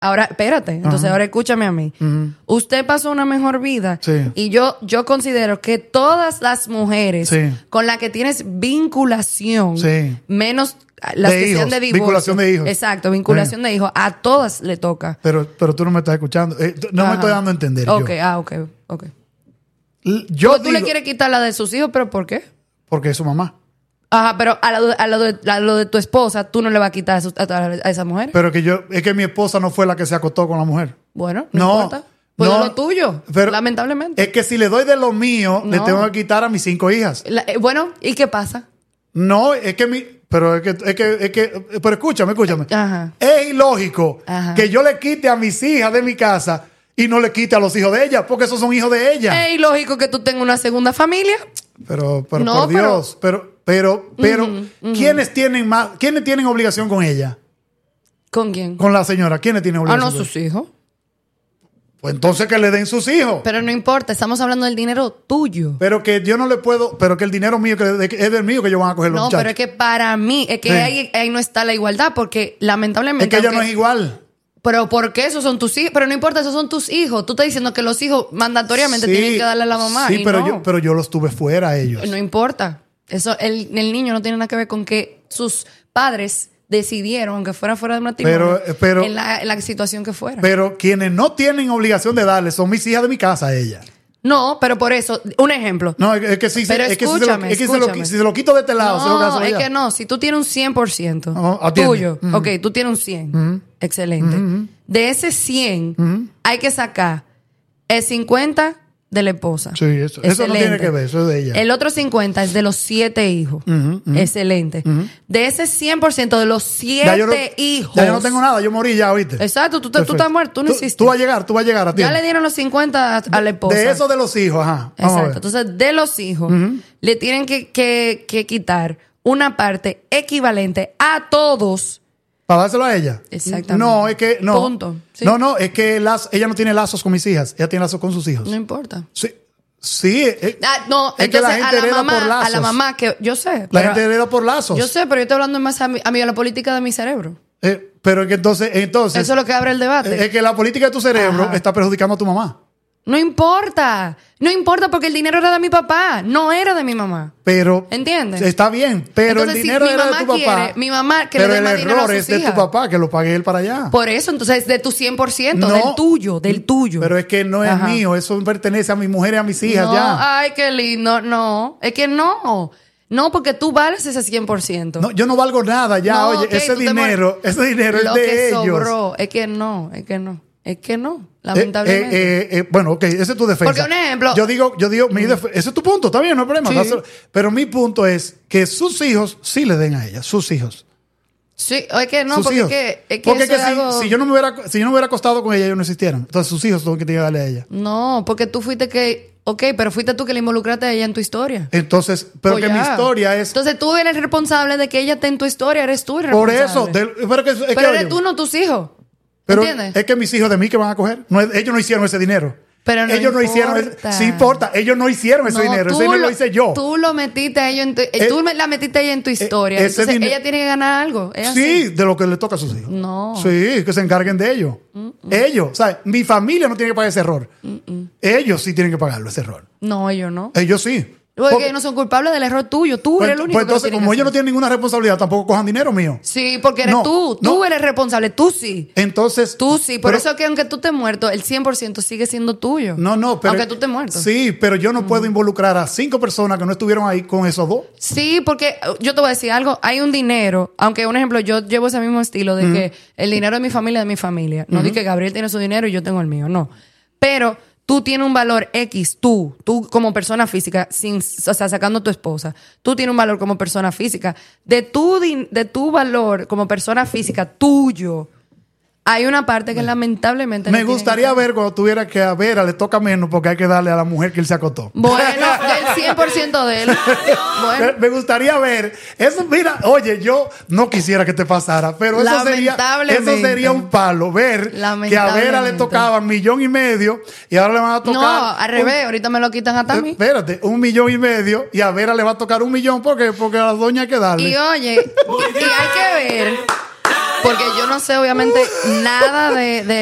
Ahora, espérate. Entonces, ahora escúchame a mí. Usted pasó una mejor vida. Sí. Y yo considero que todas las mujeres con las que tienes vinculación, menos las que sean de divorcio. Vinculación de hijos. Exacto, vinculación de hijos. A todas le toca. Pero tú no me estás escuchando. No me estoy dando a entender. Ok. Yo ¿Tú le quieres quitar la de sus hijos? ¿Pero por qué? Porque es su mamá. Ajá, pero a lo de tu esposa, tú no le vas a quitar a esa mujer. Pero es que mi esposa no fue la que se acostó con la mujer. Bueno, no importa. Pues no, de lo tuyo, pero lamentablemente. Es que si le doy de lo mío, le tengo que quitar a mis 5 hijas. Bueno, ¿y qué pasa? No, es que pero escúchame. Ajá. Es ilógico que yo le quite a mis hijas de mi casa y no le quite a los hijos de ella, porque esos son hijos de ella. Es ilógico que tú tengas una segunda familia. Pero por Dios, pero ¿quiénes tienen obligación con ella? ¿Con quién? Con la señora. ¿Quiénes tienen obligación? Sus hijos. Pues entonces que le den sus hijos. Pero no importa, estamos hablando del dinero tuyo. Pero que yo no le puedo, pero que el dinero mío, que es del mío que ellos van a coger los muchachos. No, pero es que para mí, es que ahí no está la igualdad, porque lamentablemente... Es que ella no es igual. Pero ¿por qué esos son tus hijos? Pero no importa, esos son tus hijos. Tú estás diciendo que los hijos mandatoriamente tienen que darle a la mamá. Sí, pero yo los tuve fuera a ellos. No importa. Eso, el niño no tiene nada que ver con que sus padres decidieron, aunque fuera fuera del matrimonio, pero en la situación que fuera. Pero quienes no tienen obligación de darle son mis hijas de mi casa a ella. No, pero por eso, un ejemplo. No, es que sí, pero escúchame. Si se lo quito de este lado, no, es que no. Si tú tienes un 100% tuyo, ok, tú tienes un 100, excelente. De ese 100, hay que sacar el 50 de la esposa. Sí, eso no tiene que ver, eso es de ella. El otro 50 es de los 7 hijos. Excelente. De ese 100% de los 7 hijos. Ya yo no tengo nada, yo morí ya, ¿oíste? Exacto, tú estás muerto, tú no hiciste. Tú vas a llegar a tiempo. Ya le dieron los 50 a la esposa. De eso de los hijos, ajá. Exacto. Entonces, de los hijos, le tienen que quitar una parte equivalente a todos. ¿Para dárselo a ella? Exactamente. No, es que no. Punto. ¿Sí? No, es que ella no tiene lazos con mis hijas. Ella tiene lazos con sus hijos. No importa. Sí. No, es que la gente hereda por lazos. A la mamá, que yo sé. La gente hereda por lazos. Yo sé, pero yo estoy hablando más a mí, a la política de mi cerebro. Pero es que entonces... Eso es lo que abre el debate. Es que la política de tu cerebro está perjudicando a tu mamá. No importa porque el dinero era de mi papá, no era de mi mamá. Pero, ¿entiendes? Está bien, pero entonces, el dinero era de tu papá. Mi mamá que le dé más dinero a sus hijas. Pero el error es de tu papá, que lo pague él para allá. Por eso, entonces, de tu 100%, del tuyo. Pero es que no es mío, eso pertenece a mi mujer y a mis hijas ya. Ay, qué lindo, no, es que no. No, porque tú vales ese 100%. No, yo no valgo nada ya, oye, ese dinero es de ellos. Lo que sobró, es que no, lamentablemente. Bueno, ok, ese es tu defensa. Porque un ejemplo... Yo digo, ese es tu punto, está bien, no hay problema. Sí. Pero mi punto es que sus hijos sí le den a ella, sus hijos. Sí, es que no, porque si yo no me hubiera acostado con ella, ellos no existieran. Entonces sus hijos son los que tienen que darle a ella. No, porque tú fuiste pero fuiste tú que le involucraste a ella en tu historia. Entonces, pero que mi historia es... Entonces tú eres responsable de que ella esté en tu historia, eres tú el responsable. Por eso... Pero eres tú, no tus hijos. Pero ¿entiendes? Es que mis hijos de mí que van a coger. Ellos no hicieron ese dinero. Pero no ellos importa. No hicieron sí importa, ellos no hicieron ese dinero, ese dinero lo hice yo. Tú lo metiste a ellos tú la metiste a ella en tu historia. Entonces ella tiene que ganar algo. Sí, de lo que le toca a sus hijos. No. Sí, que se encarguen de ellos. Ellos, o sea, mi familia no tiene que pagar ese error. Ellos sí tienen que pagarlo, ese error. No, ellos no. Ellos sí. Porque ellos no son culpables del error tuyo. Tú eres el único. Pues entonces, como ellos no tienen ninguna responsabilidad, tampoco cojan dinero mío. Sí, porque eres tú. Tú eres responsable. Tú sí. Entonces. Tú sí. Por eso que aunque tú te muerto, el 100% sigue siendo tuyo. No, pero. Aunque tú te muerto. Sí, pero yo no puedo involucrar a 5 personas que no estuvieron ahí con esos 2. Sí, porque yo te voy a decir algo. Hay un dinero, aunque un ejemplo, yo llevo ese mismo estilo de que el dinero de mi familia es de mi familia. No di que Gabriel tiene su dinero y yo tengo el mío. No. Pero tú tienes un valor X, tú como persona física, sacando a tu esposa, tú tienes un valor como persona física. De tu valor como persona física tuyo, hay una parte que lamentablemente... Me gustaría ver cuando tuviera que a Vera le toca menos porque hay que darle a la mujer que él se acostó. Bueno, del 100% de él. Bueno. Me gustaría ver. Eso, mira, oye, yo no quisiera que te pasara, pero eso sería un palo. Ver que a Vera le tocaba 1,5 millones y ahora le van a tocar... No, al revés, ahorita me lo quitan hasta a mí. Espérate, 1,5 millones y a Vera le va a tocar 1 millón porque a la doña hay que darle. Y oye, y hay que ver... Porque yo no sé, obviamente, nada de